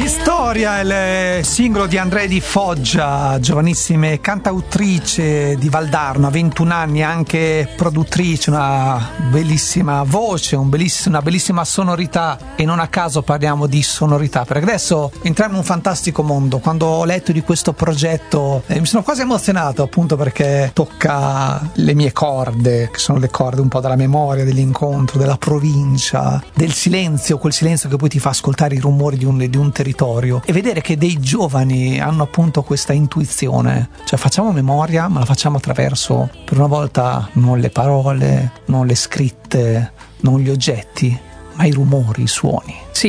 Storia, il singolo di Andrea Di Foggia, giovanissima cantautrice di Valdarno, a 21 anni, anche produttrice, una bellissima voce, una bellissima sonorità, e non a caso parliamo di sonorità, perché adesso entriamo in un fantastico mondo. Quando ho letto di questo progetto mi sono quasi emozionato, appunto perché tocca le mie corde, che sono le corde un po' della memoria, dell'incontro, della provincia, del silenzio, quel silenzio che poi ti fa ascoltare i rumori di un territorio, e vedere che dei giovani hanno appunto questa intuizione, cioè facciamo memoria, ma la facciamo attraverso, per una volta, non le parole, non le scritte, non gli oggetti, ma i rumori, i suoni. Sì,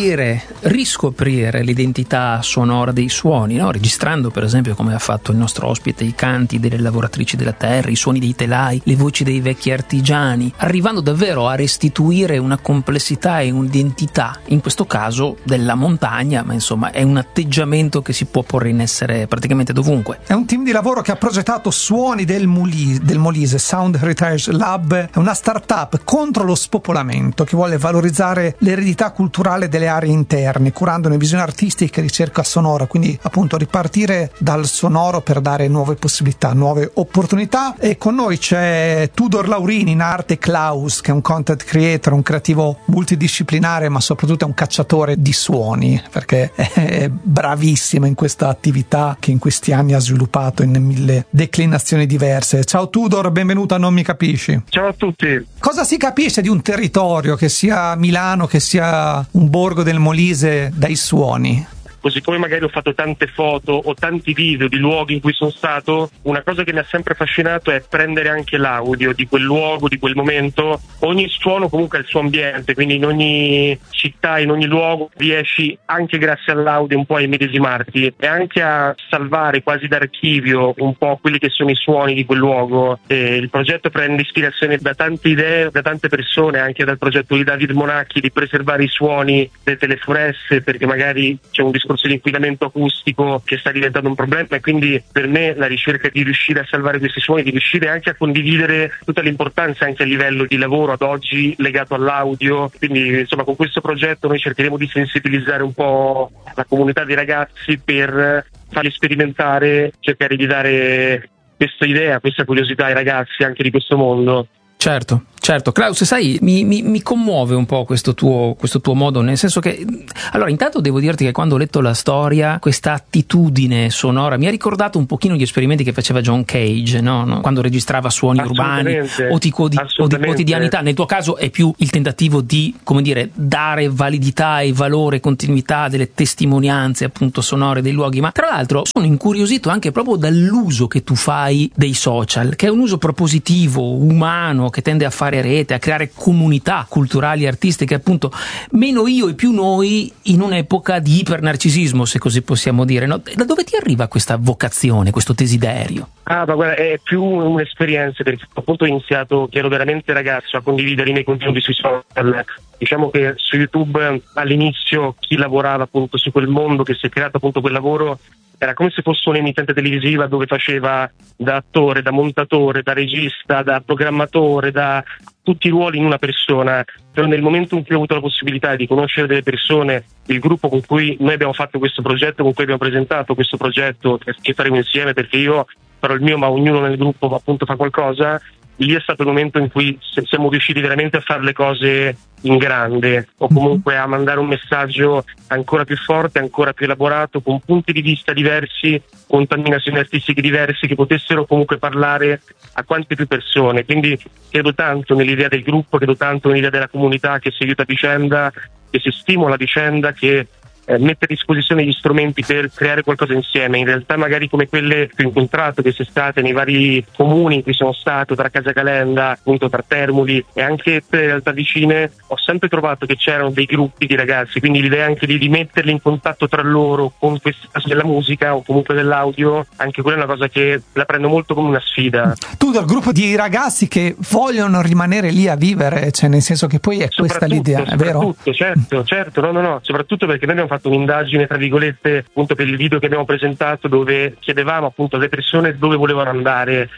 riscoprire l'identità sonora dei suoni, no? Registrando per esempio, come ha fatto il nostro ospite, i canti delle lavoratrici della terra, i suoni dei telai, le voci dei vecchi artigiani, arrivando davvero a restituire una complessità e un'identità, in questo caso della montagna, ma insomma è un atteggiamento che si può porre in essere praticamente dovunque. È un team di lavoro che ha progettato Suoni del Molise, Sound Heritage Lab, è una startup contro lo spopolamento che vuole valorizzare l'eredità culturale delle aree interne, curando una visione artistica e ricerca sonora, quindi appunto ripartire dal sonoro per dare nuove possibilità, nuove opportunità. E con noi c'è Tudor Laurini, in arte Klaus, che è un content creator, un creativo multidisciplinare, ma soprattutto è un cacciatore di suoni, perché è bravissima in questa attività che in questi anni ha sviluppato in 1000 declinazioni diverse. Ciao Tudor, benvenuto a Non Mi Capisci. Ciao a tutti. Cosa si capisce di un territorio, che sia Milano, che sia un borgo del Molise, dai suoni? Così come magari ho fatto tante foto o tanti video di luoghi in cui sono stato, una cosa che mi ha sempre affascinato è prendere anche l'audio di quel luogo, di quel momento. Ogni suono comunque ha il suo ambiente, quindi in ogni città, in ogni luogo riesci anche grazie all'audio un po' a immedesimarti e anche a salvare quasi d'archivio un po' quelli che sono i suoni di quel luogo. E il progetto prende ispirazione da tante idee, da tante persone, anche dal progetto di David Monacchi di preservare i suoni delle foreste, perché magari c'è un discorso di inquinamento acustico che sta diventando un problema, e quindi per me la ricerca di riuscire a salvare questi suoni, di riuscire anche a condividere tutta l'importanza anche a livello di lavoro ad oggi legato all'audio. Quindi insomma con questo progetto noi cercheremo di sensibilizzare un po' la comunità dei ragazzi per farli sperimentare, cercare di dare questa idea, questa curiosità ai ragazzi anche di questo mondo. Certo. Klaus, sai, mi commuove un po' questo tuo modo, nel senso che, allora, intanto devo dirti che quando ho letto la storia, questa attitudine sonora mi ha ricordato un pochino gli esperimenti che faceva John Cage, no? Quando registrava suoni urbani o di quotidianità. Nel tuo caso è più il tentativo di, come dire, dare validità e valore e continuità delle testimonianze appunto sonore dei luoghi, ma tra l'altro sono incuriosito anche proprio dall'uso che tu fai dei social, che è un uso propositivo, umano, che tende a fare rete, a creare comunità culturali e artistiche, appunto meno io e più noi, in un'epoca di ipernarcisismo, se così possiamo dire, no? Da dove ti arriva questa vocazione, questo desiderio? Ma guarda, è più un'esperienza, perché appunto ho iniziato, che ero veramente ragazzo, a condividere i miei contenuti sui social. Diciamo che su YouTube all'inizio chi lavorava appunto su quel mondo, che si è creato appunto quel lavoro, era come se fosse un'emittente televisiva dove faceva da attore, da montatore, da regista, da programmatore, da tutti i ruoli in una persona. Però nel momento in cui ho avuto la possibilità di conoscere delle persone, il gruppo con cui noi abbiamo fatto questo progetto, con cui abbiamo presentato questo progetto che faremo insieme, perché io farò il mio ma ognuno nel gruppo appunto fa qualcosa, lì è stato il momento in cui siamo riusciti veramente a fare le cose in grande, o comunque a mandare un messaggio ancora più forte, ancora più elaborato, con punti di vista diversi, contaminazioni artistiche diverse, che potessero comunque parlare a quante più persone. Quindi credo tanto nell'idea del gruppo, credo tanto nell'idea della comunità che si aiuta a vicenda, che si stimola a vicenda, che mette a disposizione gli strumenti per creare qualcosa insieme. In realtà magari come quelle che ho incontrato quest'estate nei vari comuni in cui sono stato, tra Casa Calenda, appunto tra Termoli e anche per le realtà vicine, ho sempre trovato che c'erano dei gruppi di ragazzi, quindi l'idea anche di metterli in contatto tra loro con questa della musica o comunque dell'audio, anche quella è una cosa che la prendo molto come una sfida. Tu dal gruppo di ragazzi che vogliono rimanere lì a vivere, cioè nel senso che poi è questa l'idea, è vero? Certo, no, soprattutto perché noi abbiamo fatto un'indagine tra virgolette appunto per il video che abbiamo presentato, dove chiedevamo appunto alle persone dove volevano andare,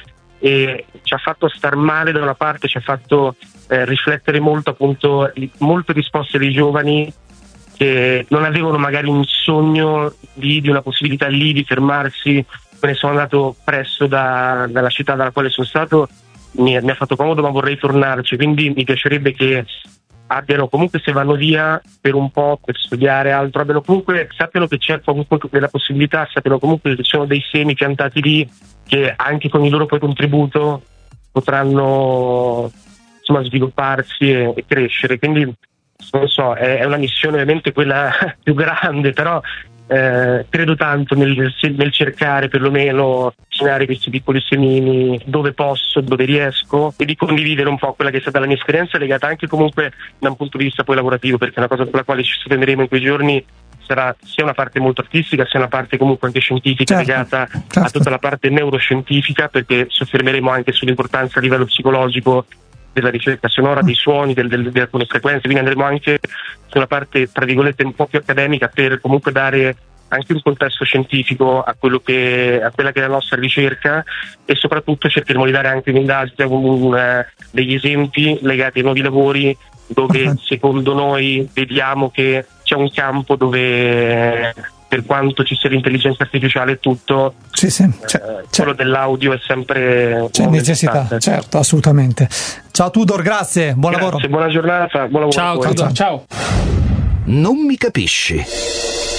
e ci ha fatto star male da una parte, ci ha fatto riflettere molto appunto molte risposte dei giovani che non avevano magari un sogno di una possibilità lì di fermarsi. Me ne sono andato presto dalla città dalla quale sono stato, mi ha fatto comodo, ma vorrei tornarci, quindi mi piacerebbe che abbiano comunque, se vanno via per un po' per studiare altro, sappiano che c'è comunque della possibilità, sappiano comunque che ci sono dei semi piantati lì che anche con il loro poi contributo potranno insomma svilupparsi e crescere. Quindi non so, è una missione ovviamente quella più grande, però credo tanto nel cercare perlomeno cucinare questi piccoli semini dove posso, dove riesco, e di condividere un po' quella che è stata la mia esperienza, legata anche comunque da un punto di vista poi lavorativo, perché è una cosa con la quale ci soffermeremo in quei giorni sarà sia una parte molto artistica sia una parte comunque anche scientifica, legata a tutta la parte neuroscientifica, perché soffermeremo anche sull'importanza a livello psicologico della ricerca sonora, dei suoni, di alcune frequenze, quindi andremo anche su una parte tra virgolette un po' più accademica per comunque dare anche un contesto scientifico a quella che è la nostra ricerca, e soprattutto cercheremo di dare anche un'indagine, degli esempi legati ai nuovi lavori dove secondo noi vediamo che c'è un campo dove, per quanto ci sia l'intelligenza artificiale e tutto, quello dell'audio è sempre c'è necessità, certo, assolutamente. Ciao Tudor, grazie, lavoro. Buona giornata, buon lavoro. Ciao Tudor, ciao. Non mi capisci.